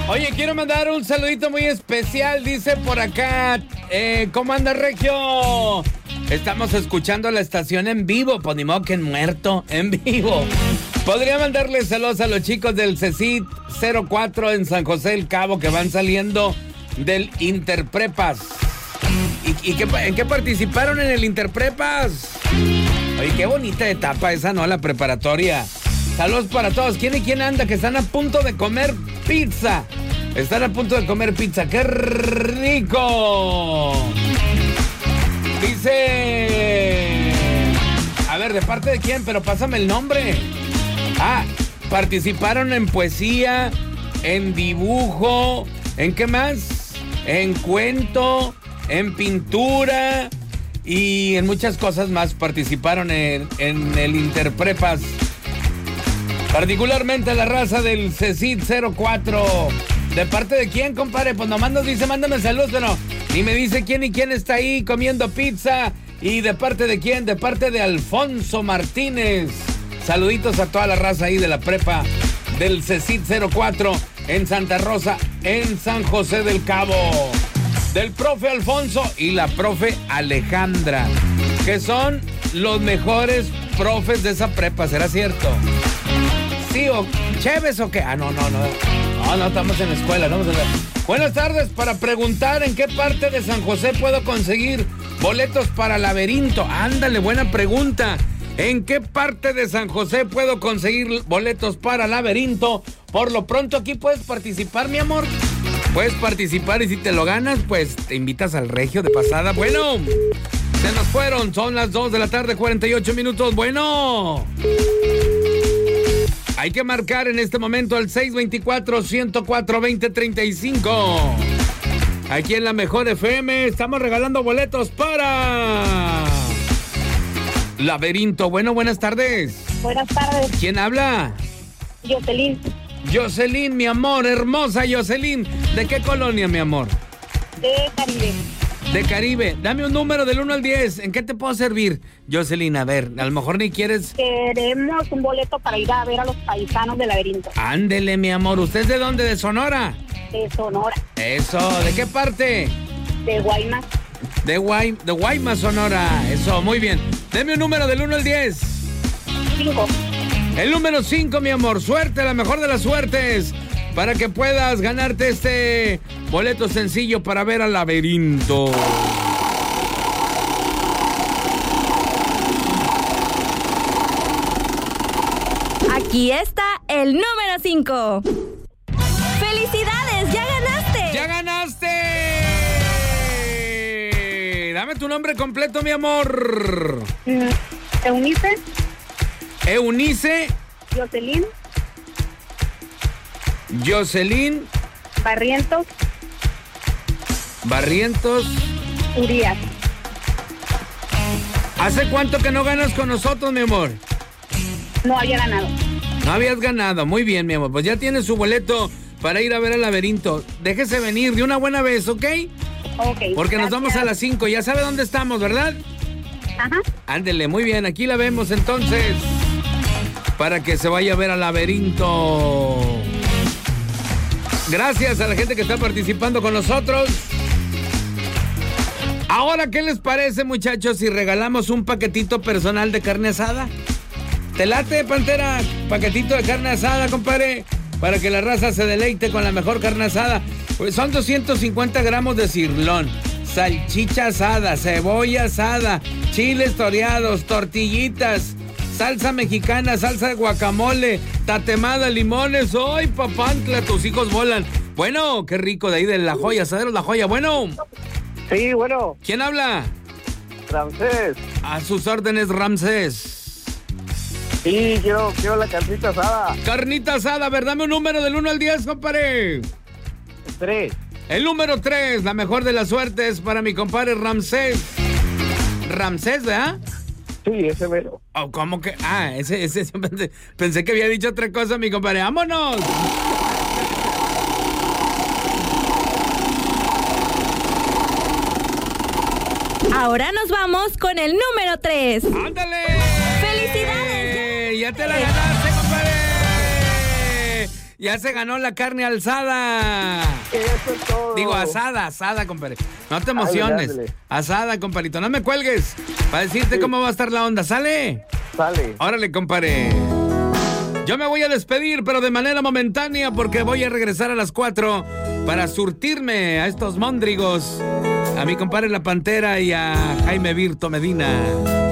Oye, quiero mandar un saludito muy especial, dice por acá, ¿cómo anda, Regio? Estamos escuchando la estación en vivo, pues ni modo que en muerto, en vivo. Podría mandarle saludos a los chicos del CECIT 04 en San José del Cabo que van saliendo del Interprepas. ¿En qué participaron en el Interprepas? Oye, qué bonita etapa esa, ¿no? La preparatoria. Saludos para todos. ¿Quién anda? Que están a punto de comer pizza. Están a punto de comer pizza. ¡Qué rico! Dice... A ver, ¿de parte de quién? Pero pásame el nombre. Participaron en poesía, en dibujo, ¿en qué más? En cuento, en pintura y en muchas cosas más. Participaron en el Interprepas. Particularmente la raza del CECIT 04. ¿De parte de quién, compadre? Pues nomás nos dice, mándame saludos, pero ni me dice quién y quién está ahí comiendo pizza. ¿Y de parte de quién? De parte de Alfonso Martínez. Saluditos a toda la raza ahí de la prepa del CECIT 04 en Santa Rosa, en San José del Cabo. Del profe Alfonso y la profe Alejandra, que son los mejores profes de esa prepa, ¿será cierto? ¿Sí o chéves o qué? No, estamos en la escuela, no. Buenas tardes, para preguntar en qué parte de San José puedo conseguir boletos para Laberinto. Ándale, buena pregunta. ¿En qué parte de San José puedo conseguir boletos para Laberinto? Por lo pronto aquí puedes participar, mi amor. Puedes participar y si te lo ganas, pues te invitas al Regio de pasada. Bueno, se nos fueron, son las 2 de la tarde, 48 minutos. Bueno, hay que marcar en este momento al 624-104-2035. Aquí en la Mejor FM estamos regalando boletos para Laberinto. Bueno, buenas tardes. Buenas tardes. ¿Quién habla? Jocelyn. Jocelyn, mi amor, hermosa Jocelyn. ¿De qué colonia, mi amor? De Caribe. De Caribe. Dame un número del 1 al 10. ¿En qué te puedo servir? Jocelyn, a ver, a lo mejor ni quieres... Queremos un boleto para ir a ver a los paisanos de Laberinto. Ándele, mi amor. ¿Usted es de dónde? ¿De Sonora? De Sonora. Eso. ¿De qué parte? De Guaymas. De Guaymas, Sonora. Eso, muy bien. Deme un número del 1 al 10. 5. El número 5, mi amor. Suerte, la mejor de las suertes, para que puedas ganarte este boleto sencillo para ver al Laberinto. Aquí está el número 5. ¡Felicidades! ¡Ya ganaste! ¡Ya ganaste! Dame tu nombre completo, mi amor. Eunice. Eunice. Jocelyn. Jocelyn. Barrientos. Barrientos. Urias. ¿Hace cuánto que no ganas con nosotros, mi amor? No había ganado. No habías ganado. Muy bien, mi amor. Pues ya tienes su boleto para ir a ver al Laberinto. Déjese venir de una buena vez, ¿ok? Ok. Porque nos gracias. vamos a las 5. Ya sabe dónde estamos, ¿verdad? Ajá. Ándele, muy bien. Aquí la vemos entonces, para que se vaya a ver al Laberinto. Gracias a la gente que está participando con nosotros. Ahora, ¿qué les parece, muchachos, si regalamos un paquetito personal de carne asada? ¿Te late, Pantera? Paquetito de carne asada, compadre, para que la raza se deleite con la mejor carne asada. Pues son 250 gramos de cirlón, salchicha asada, cebolla asada, chiles toreados, tortillitas, salsa mexicana, salsa de guacamole, tatemada, limones. ¡Ay, papantla! Tus hijos volan. Bueno, qué rico, de ahí de La Joya, Asaderos La Joya. Bueno. Sí, bueno. ¿Quién habla? Ramsés. A sus órdenes, Ramsés. Sí, quiero la carnita asada. Carnita asada, a ver, dame un número del 1 al 10, compadre. 3. El número 3, la mejor de las suertes para mi compadre Ramsés. Ramsés, ¿verdad? Sí, ese mero. Oh, ¿cómo que? Ese pensé que había dicho otra cosa, mi compadre. ¡Vámonos! Ahora nos vamos con el número 3. ¡Ándale! ¡Felicidades! ¡Ya te la ganaste, compadre! Ya se ganó la carne alzada. Eso es todo. Digo, asada, compadre. No te emociones. Ándale. Asada, compadrito. No me cuelgues para decirte cómo va a estar la onda. ¿Sale? Sale. Órale, compadre. Yo me voy a despedir, pero de manera momentánea, porque voy a regresar a las 4 para surtirme a estos móndrigos. A mi compadre La Pantera y a Jaime Virto Medina.